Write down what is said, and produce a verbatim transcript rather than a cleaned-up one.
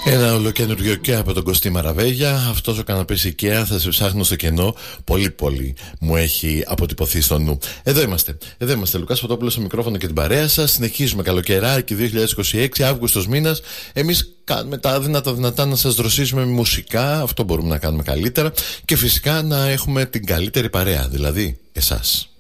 Ένα ολοκαινούριο και από τον Κωστή Μαραβέγια. Αυτός ο καναπές IKEA θα σε ψάχνω στο κενό. Πολύ πολύ μου έχει αποτυπωθεί στο νου. Εδώ είμαστε, εδώ είμαστε. Λουκάς Φωτόπουλος στο μικρόφωνο και την παρέα σας. Συνεχίζουμε καλοκαιράκι δύο χιλιάδες είκοσι έξι, Αύγουστος μήνας. Εμείς κάνουμε τα δυνατά δυνατά να σας δροσίσουμε μουσικά. Αυτό μπορούμε να κάνουμε καλύτερα. Και φυσικά να έχουμε την καλύτερη παρέα, δηλαδή εσάς.